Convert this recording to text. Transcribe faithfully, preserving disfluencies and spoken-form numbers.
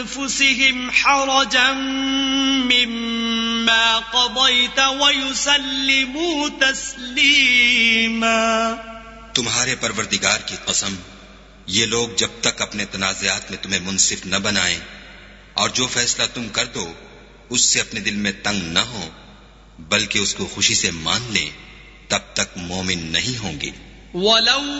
أنفسهم حرجا مما قضيت ويسلموا تسليما. तुम्हारे परवरदिगार की कसम, ये लोग जब तक अपने तनाज़ात में तुम्हें मुंसिफ न बनाएं और जो फैसला तुम कर दो उससे अपने दिल में तंग न हो, बल्कि उसको खुशी से मान लें, तब तक मोमिन नहीं होंगे.